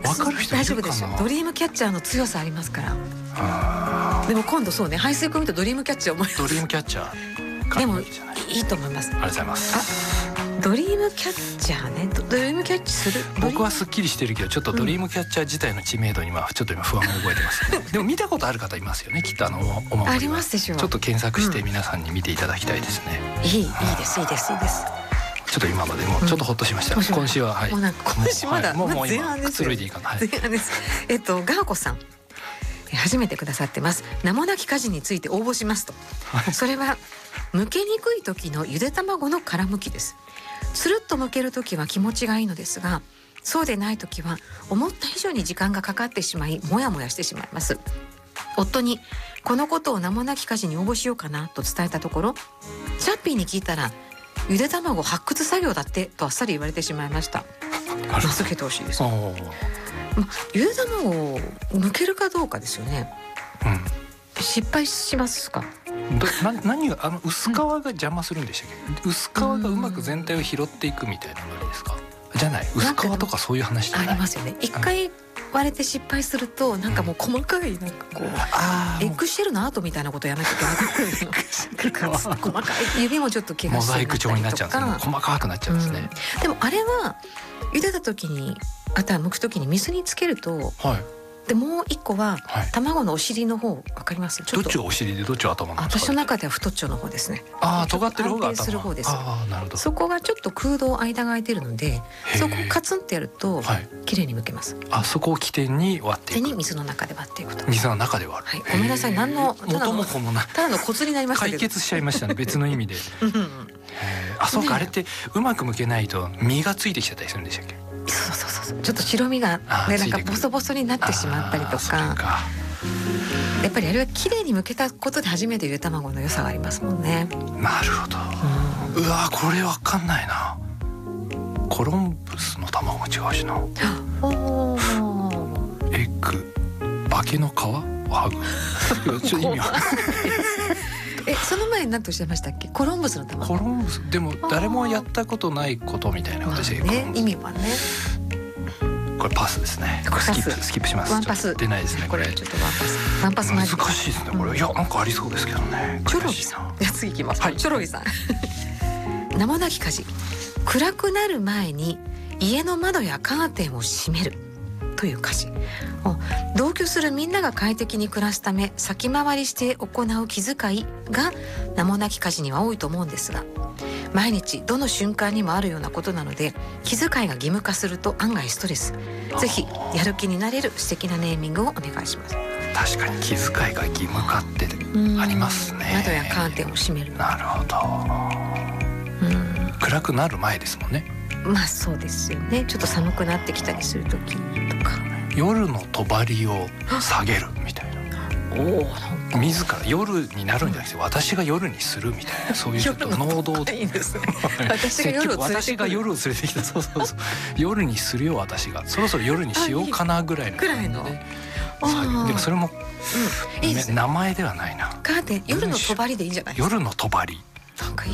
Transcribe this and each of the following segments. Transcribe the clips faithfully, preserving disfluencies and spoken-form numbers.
分かる人いるかな。 大丈夫ですよ。ドリームキャッチャーの強さありますから。でも今度そうね、排水溝見たドリームキャッチャー思います。 ドリームキャッチャーでもいいと思います。 ありがとうございます。 ドリームキャッチャーね。ドリームキャッチする。 僕はすっきりしてるけど、ちょっとドリームキャッチャー自体の知名度にはちょっと今不安を覚えてます、ね、でも見たことある方いますよね、きっと。あのお守りはありますでしょう。 ちょっと検索して皆さんに見ていただきたいですね、 うん、いいいいですいいですいいです。 ちょっと今までもうちょっとほっとしました、うん、今週は、はい、 もうなんか今週まだ、 はい、もうもう今くつろいでいいかな、はい、 前半です。えっとガーコさん初めてくださってます。名もなき家事について応募しますと、はい、それは剥けにくい時のゆで卵の殻むきです。つるっと剥ける時は気持ちがいいのですが、そうでない時は思った以上に時間がかかってしまいモヤモヤしてしまいます。夫にこのことを名もなき家事に応募しようかなと伝えたところ、チャッピーに聞いたらゆで卵発掘作業だってとあっさり言われてしまいました。名付けてほしいです。ま、ゆで卵を剥けるかどうかですよね、うん、失敗しますか。 な何があの薄皮が邪魔するんでしたっけ、うん、薄皮がうまく全体を拾っていくみたいなのですか。じゃない、薄皮とかそういう話じゃない。 ありますよね。一回割れて失敗するとなんかもう細かいなんかこう、うん、あエッグシェルの後みたいなことやらなきゃいけない細かい指もちょっと怪我してモザイク状になっちゃうんですね。細かくなっちゃうんですね、 うん、でもあれは茹でた時にあとは剥く時に水につけると、はい、でもう一個は、はい、卵のお尻の方わかります。ちょっとどっちがお尻でどっちが頭なんですか。 私の中では太っちょの方ですね。 ああ尖ってる方が頭。 安定する方です。 あなるほど。 そこがちょっと空洞間が空いてるので、そこをカツンってやると綺麗に剥けます。 あそこを起点に割っていく。 に水の中で割っていくと。 水の中で割る。 はい、ごめんなさい。何の元も子もない。 ただのコツになりましたけど。 解決しちゃいましたね。別の意味で。あそうか、あれってうまく剥けないと身がついてきちゃったりするんでしたっけ。 そうそうそうそう。ちょっと白身がねなんかボソボソになってしまったりとか。やっぱりあれは綺麗に剥けたことで初めてゆで卵の良さがありますもんね。 なるほど、うん、うわこれわかんないな。コロンブスの卵も違うしな。おエッグ化けの皮ハグちょっと意味わかんないえその前に何とおっしゃいましたっけ。コロンブスの卵。 コロンブスでも誰もやったことないことみたいなことですよね。 意味はね。 これパスですね。スキップスキップします。 ワンパス出ないですね。 これちょっとワンパスワンパス難しいですねこれ。いやなんかありそうですけどね。 チョロギさん。じゃあ次いきます。はい、チョロギさん。名もなき家事。暗くなる前に家の窓やカーテンを閉めるという家事。同居するみんなが快適に暮らすため先回りして行う気遣いが名もなき家事には多いと思うんですが、毎日どの瞬間にもあるようなことなので気遣いが義務化すると案外ストレス。ぜひやる気になれる素敵なネーミングをお願いします。 確かに気遣いが義務化ってありますね。 窓やカーテンを閉める。 なるほど。うん暗くなる前ですもんね。 まあそうですよね。ちょっと寒くなってきたりする時とか夜の帳を下げるみたいな。おお自ら夜になるんじゃなくて私が夜にするみたいな、そういうちょっと能動的ですね。 私が夜を連れてくる。 私が夜を連れてきた。そうそうそう夜にするよ私が。そろそろ夜にしようかなぐらいのぐらいの。 でもそれも、うん、いいですね。名前ではないな。 カーテン夜の帳でいいんじゃないですか。 夜の帳なんかいい。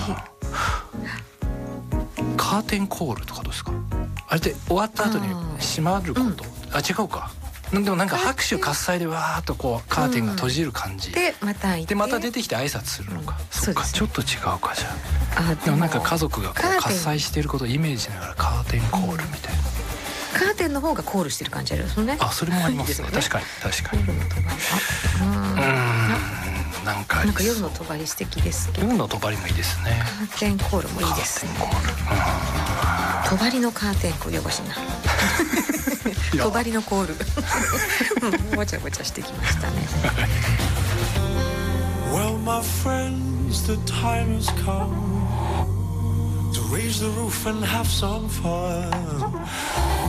カーテンコールとかどうですか。あれで終わった後に閉まること。あ違うか。でもなんか拍手喝采でわーっとこうカーテンが閉じる感じ、 うん、でまたでまた出てきて挨拶するのか、うん、そっか、ね、ちょっと違うかじゃあ。 あでもなんか家族がこう喝采していることをイメージしながらカーテンコールみたいな、 うん、カーテンの方がコールしてる感じあるんですよね。 あそれもありますね。確かに確かに。うんなんかなんか夜の帳素敵ですけど。 夜の帳もいいですね。 カーテンコールもいいですね。帳のカーテンコールよごしな。帳のコールごちゃごちゃしてきましたね。 Well, my friends, the time has come to raise the roof and have some fun.